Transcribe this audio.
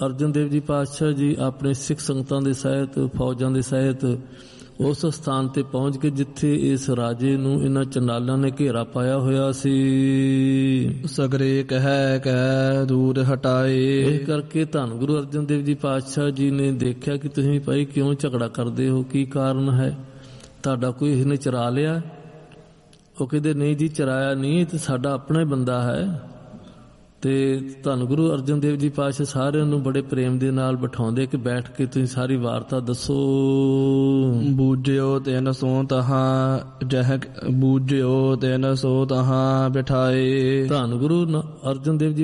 ਅਰਜਨ ਦੇਵ ਜੀ ਪਾਤਸ਼ਾਹ ਜੀ ਆਪਣੇ ਸਿੱਖ ਸੰਗਤਾਂ ਦੇ ਸਹਿਤ, ਫੌਜਾਂ ਦੇ ਸਹਿਤ ਉਸ ਸਥਾਨ ਤੇ ਪਹੁੰਚ ਕੇ ਜਿੱਥੇ ਇਸ ਰਾਜੇ ਨੂੰ ਇਹਨਾਂ ਚੰਡਾਲਾਂ ਨੇ ਘੇਰਾ ਪਾਇਆ ਹੋਇਆ ਸੀ। ਸਗਰੇ ਕਹਿ ਕਹਿ ਦੂਰ ਹਟਾਏ। ਇਸ ਕਰਕੇ ਧੰਨ ਗੁਰੂ ਅਰਜਨ ਦੇਵ ਜੀ ਪਾਤਸ਼ਾਹ ਜੀ ਨੇ ਦੇਖਿਆ ਕਿ ਤੁਸੀਂ ਭਾਈ ਕਿਉਂ ਝਗੜਾ ਕਰਦੇ ਹੋ, ਕੀ ਕਾਰਨ ਹੈ, ਤੁਹਾਡਾ ਕੋਈ ਇਹਨੇ ਚਰਾ ਲਿਆ? ਉਹ ਕਹਿੰਦੇ ਨਹੀਂ ਜੀ, ਚਰਾਇਆ ਨਹੀਂ, ਤੇ ਸਾਡਾ ਆਪਣਾ ਹੀ ਬੰਦਾ ਹੈ। ਤੇ ਧੰਨ ਗੁਰੂ ਅਰਜਨ ਦੇਵ ਜੀ ਪਾਤਸ਼ਾਹ ਸਾਰਿਆਂ ਨੂੰ ਬੜੇ ਪ੍ਰੇਮ ਦੇ ਨਾਲ ਬਿਠਾਉਂਦੇ ਕਿ ਬੈਠ ਕੇ ਤੁਸੀਂ ਸਾਰੀ ਵਾਰਤਾ ਦੱਸੋ। ਬੂਝਿਓ ਤਿਨ ਸੋ ਤਹਾਂ ਜਹ ਬੂਝਿਓ ਤਿਨ ਸੋ ਤਹਾਂ ਬਿਠਾਏ। ਧੰਨ ਗੁਰੂ ਅਰਜਨ ਦੇਵ ਜੀ